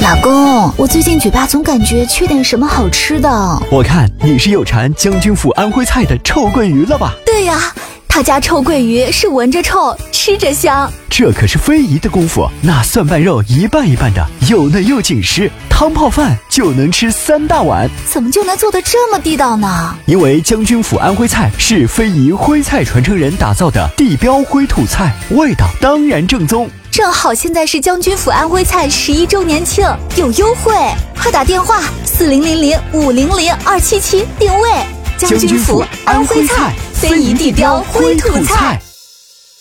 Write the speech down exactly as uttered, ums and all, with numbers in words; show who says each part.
Speaker 1: 老公，我最近嘴巴总感觉缺点什么好吃的。
Speaker 2: 我看你是有馋将军府安徽菜的臭鳜鱼了吧？
Speaker 1: 对呀，他家臭鳜鱼是闻着臭，吃着香。
Speaker 2: 这可是非遗的功夫，那蒜瓣肉一半一半的，又嫩又紧实，汤泡饭就能吃三大碗。
Speaker 1: 怎么就能做得这么地道呢？
Speaker 2: 因为将军府安徽菜是非遗徽菜传承人打造的地标徽土菜，味道当然正宗。
Speaker 1: 正好现在是将军府安徽菜十一周年庆，有优惠，快打电话四零零零五零零二七七定位。
Speaker 2: 将军府安徽菜，非遗地标徽土菜。